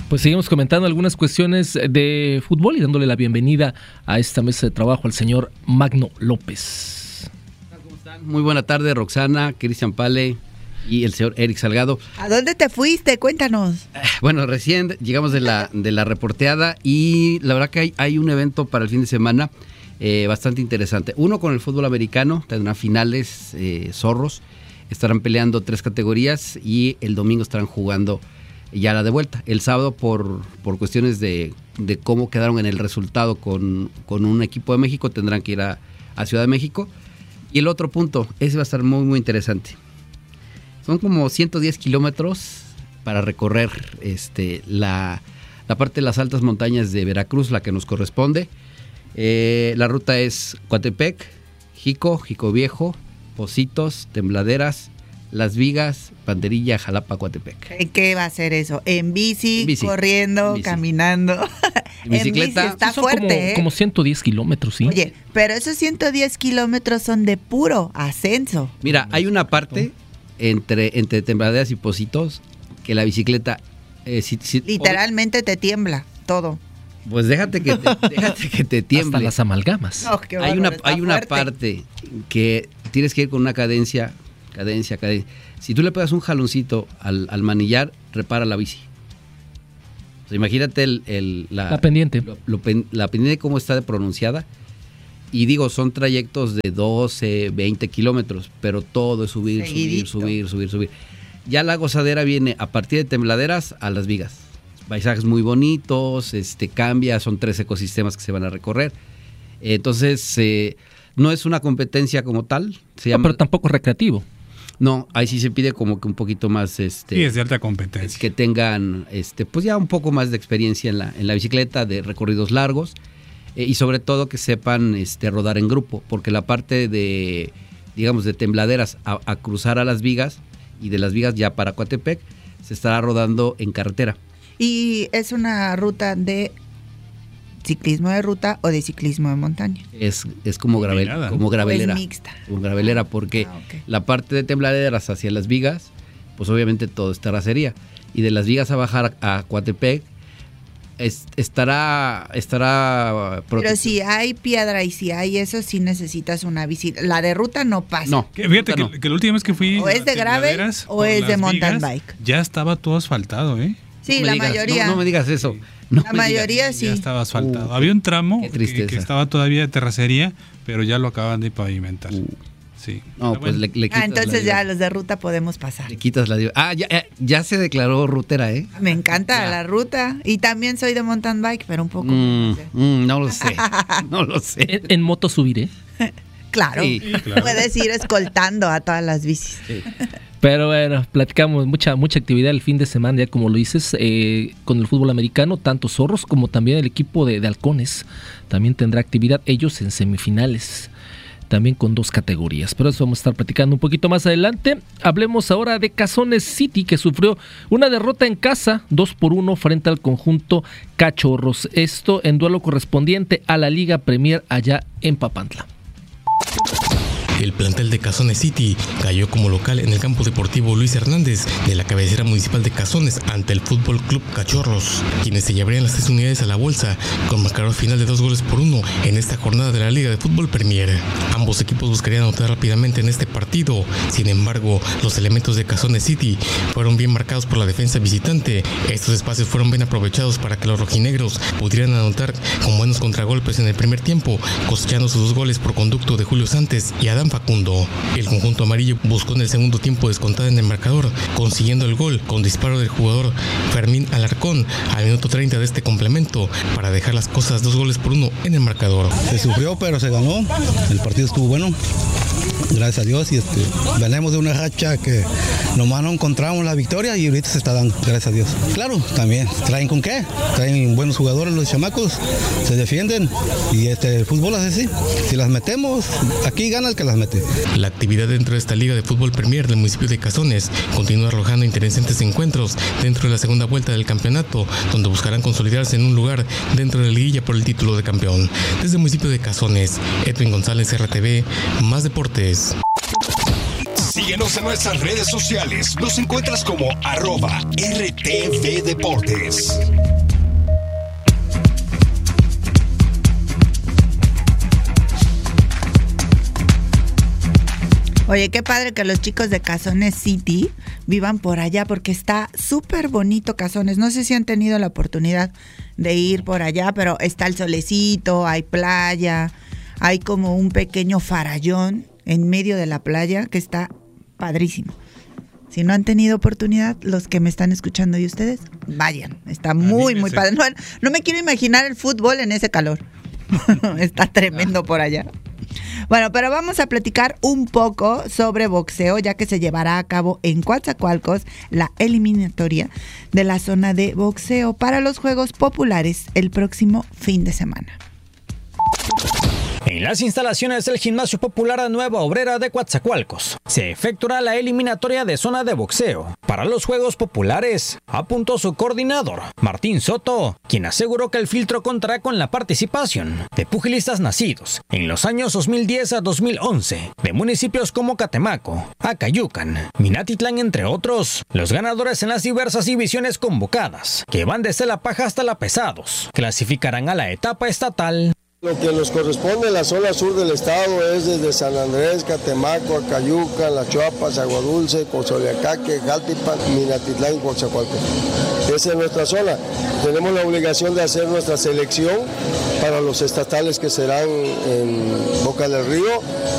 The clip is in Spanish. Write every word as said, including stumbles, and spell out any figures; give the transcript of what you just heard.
Pues seguimos comentando algunas cuestiones de fútbol y dándole la bienvenida a esta mesa de trabajo al señor Magno López. ¿Cómo están? Muy buena tarde, Roxana, Cristian Pale y el señor Eric Salgado. ¿A dónde te fuiste? Cuéntanos. Bueno, recién llegamos de la, de la reporteada y la verdad que hay, hay un evento para el fin de semana eh, bastante interesante. Uno con el fútbol americano, tendrán finales, eh, zorros, estarán peleando tres categorías y el domingo estarán jugando ya la de vuelta. El sábado por, por cuestiones de, de cómo quedaron en el resultado con, con un equipo de México, tendrán que ir a, a Ciudad de México. Y el otro punto, ese va a estar muy muy interesante. Son como ciento diez kilómetros para recorrer este, la, la parte de las altas montañas de Veracruz, la que nos corresponde. Eh, la ruta es Coatepec, Jico, Jico Viejo, Pocitos, Tembladeras, Las Vigas, Banderilla, Jalapa, Coatepec. ¿En qué va a ser eso? ¿En bici, en bici corriendo, en bici. caminando? En bicicleta. En bici está Son fuerte, como, ¿eh? como ciento diez kilómetros, ¿sí? Oye, pero esos ciento diez kilómetros son de puro ascenso. Mira, hay una parte entre, entre Tembladeras y Pocitos que la bicicleta... Eh, si, si, Literalmente te tiembla todo. Pues déjate que te, déjate que te tiemble. Hasta las amalgamas. No, qué hay bárbaro, una, está hay una fuerte. parte que tienes que ir con una cadencia, cadencia, cadencia. Si tú le pegas un jaloncito al, al manillar, repara la bici. O sea, imagínate el, el, la, La pendiente. Lo, lo, la pendiente cómo está de pronunciada. Y digo, son trayectos de doce, veinte kilómetros, pero todo es subir, Seguidito. subir, subir, subir, subir. Ya la gozadera viene a partir de Tembladeras a Las Vigas. Paisajes muy bonitos, este cambia, son tres ecosistemas que se van a recorrer. Entonces, eh, no es una competencia como tal. Se No, llama, pero tampoco recreativo. no, ahí sí se pide como que un poquito más, este, Sí, es de alta competencia. que tengan, este, pues ya un poco más de experiencia en la, en la bicicleta, de recorridos largos eh, y sobre todo que sepan, este, rodar en grupo, porque la parte de, digamos, de Tembladeras a, a cruzar a Las Vigas y de Las Vigas ya para Coatepec se estará rodando en carretera. ¿Y es una ruta de ciclismo de ruta o de ciclismo de montaña? Es, es como, gravel, Combinada, ¿no? como gravelera. ¿O es mixta? Como gravelera, porque Ah, ok. la parte de Tembladeras hacia Las Vigas, pues obviamente todo es terracería. Y de Las Vigas a bajar a Coatepec, es, estará, estará Pero prote- si hay piedra y si hay eso, sí necesitas una bici. La de ruta no pasa. No, Que fíjate no. que, que la última vez que fui O es de a gravel Tembladeras, o por es de Las mountain Vigas, bike. Ya estaba todo asfaltado, ¿eh? Sí, No me la digas, mayoría. No, no me digas eso. No La me digas. mayoría sí. Ya estaba asfaltado. Uh, Había un tramo qué que, tristeza. que estaba todavía de terracería, pero ya lo acaban de pavimentar. Uh. Sí. No, Está pues bueno. le, le quitas Ah, entonces la ya diver- los de ruta podemos pasar. le quitas la diver- Ah, ya, ya, ya se declaró rutera, ¿eh? Me encanta Ya. la ruta. Y también soy de mountain bike, pero un poco. Mm, no sé. mm, no lo sé. No lo sé. En, en moto subiré. Claro. Sí. Claro. Puedes ir escoltando a todas las bicis. Sí. Pero bueno, platicamos mucha mucha actividad el fin de semana, ya como lo dices, eh, con el fútbol americano, tanto Zorros como también el equipo de, de Halcones también tendrá actividad, ellos en semifinales, también con dos categorías. Pero eso vamos a estar platicando un poquito más adelante. Hablemos ahora de Cazones City, que sufrió una derrota en casa, dos por uno frente al conjunto Cachorros. Esto en duelo correspondiente a la Liga Premier allá en Papantla. El plantel de Cazones City cayó como local en el campo deportivo Luis Hernández de la cabecera municipal de Cazones ante el Fútbol Club Cachorros, quienes se llevarían las tres unidades a la bolsa con marcador final de dos goles por uno en esta jornada de la Liga de Fútbol Premier. Ambos equipos buscarían anotar rápidamente en este partido, sin embargo, los elementos de Cazones City fueron bien marcados por la defensa visitante. Estos espacios fueron bien aprovechados para que los rojinegros pudieran anotar con buenos contragolpes en el primer tiempo, cosechando sus dos goles por conducto de Julio Santos y Adán Facundo. El conjunto amarillo buscó en el segundo tiempo descontar en el marcador, consiguiendo el gol con disparo del jugador Fermín Alarcón al minuto treinta de este complemento para dejar las cosas dos goles por uno en el marcador. Se sufrió, pero se ganó. El partido estuvo bueno. Gracias a Dios. Y este, venimos de una racha que nomás no encontramos la victoria y ahorita se está dando. Gracias a Dios. Claro, también. ¿Traen con qué? Traen buenos jugadores los chamacos. Se defienden. Y este, el fútbol es así. Si las metemos, aquí gana el que las mete. La actividad dentro de esta Liga de Fútbol Premier del municipio de Cazones continúa arrojando interesantes encuentros dentro de la segunda vuelta del campeonato, donde buscarán consolidarse en un lugar dentro de la liguilla por el título de campeón. Desde el municipio de Cazones, Edwin González, R T V, Más Deportes. Síguenos en nuestras redes sociales. Nos encuentras como arroba R T V Deportes. Oye, qué padre que los chicos de Cazones City vivan por allá porque está súper bonito Cazones. No sé si han tenido la oportunidad de ir por allá, pero está el solecito, hay playa, hay como un pequeño farallón en medio de la playa que está padrísimo. Si no han tenido oportunidad, los que me están escuchando y ustedes, vayan. Está muy, muy padre. No, no me quiero imaginar el fútbol en ese calor. Está tremendo por allá. Bueno, pero vamos a platicar un poco sobre boxeo, ya que se llevará a cabo en Coatzacoalcos la eliminatoria de la zona de boxeo para los Juegos Populares el próximo fin de semana. En las instalaciones del Gimnasio Popular Nueva Obrera de Coatzacoalcos se efectuará la eliminatoria de zona de boxeo para los Juegos Populares, apuntó su coordinador, Martín Soto, quien aseguró que el filtro contará con la participación de pugilistas nacidos en los años dos mil diez a dos mil once de municipios como Catemaco, Acayucan, Minatitlán, entre otros. Los ganadores en las diversas divisiones convocadas, que van desde la paja hasta la pesados, clasificarán a la etapa estatal. Lo que nos corresponde en la zona sur del estado es desde San Andrés, Catemaco, Acayucan, Las Chuapas, Agua Dulce, Cozoleacaque, Jaltipan, Minatitlán y Coatzacoalcos. Esa es nuestra zona. Tenemos la obligación de hacer nuestra selección para los estatales que serán en Boca del Río